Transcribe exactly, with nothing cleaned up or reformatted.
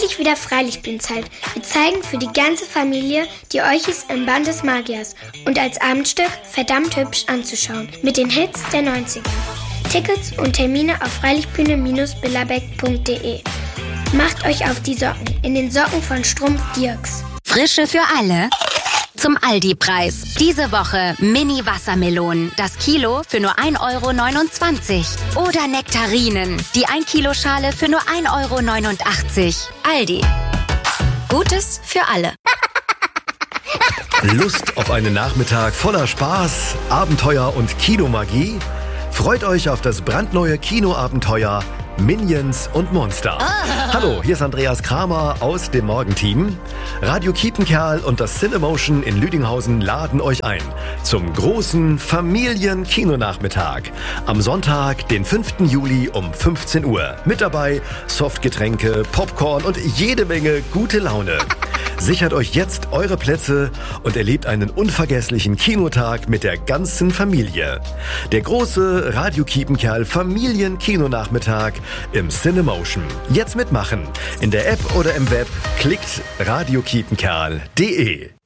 endlich wieder Freilichtbühnenzeit. Wir zeigen für die ganze Familie die Euchis im Band des Magiers und als Abendstück verdammt hübsch anzuschauen mit den Hits der neunziger. Tickets und Termine auf freilichtbühne Bindestrich billerbeck punkt de. Macht euch auf die Socken in den Socken von Strumpf Dirks. Frische für alle zum Aldi-Preis. Diese Woche Mini-Wassermelonen, das Kilo für nur ein Euro neunundzwanzig. Oder Nektarinen, die ein Kilo Schale für nur ein Euro neunundachtzig. Aldi. Gutes für alle. Lust auf einen Nachmittag voller Spaß, Abenteuer und Kinomagie? Freut euch auf das brandneue Kinoabenteuer Minions und Monster. Ah. Hallo, hier ist Andreas Kramer aus dem Morgenteam. Radio Kiepenkerl und das Cinemotion in Lüdinghausen laden euch ein zum großen Familien-Kinonachmittag am Sonntag, den fünften Juli um fünfzehn Uhr. Mit dabei Softgetränke, Popcorn und jede Menge gute Laune. Sichert euch jetzt eure Plätze und erlebt einen unvergesslichen Kinotag mit der ganzen Familie. Der große Radio Kiepenkerl Familien-Kinonachmittag im Cinemotion. Jetzt mitmachen. In der App oder im Web klickt radio kiepenkerl punkt de.